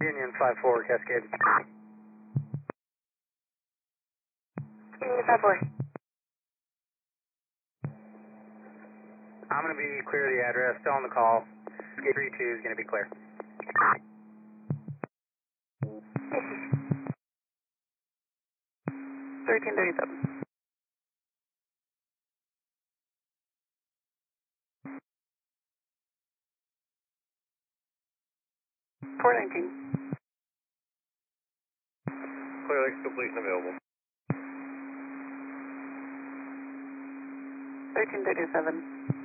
Union 5-4, Cascade. Union 5-4. I'm going to be clear of the address, still on the call. Gate 32 is going to be clear. 1337. 419. Clear Lakes completion available. 1337.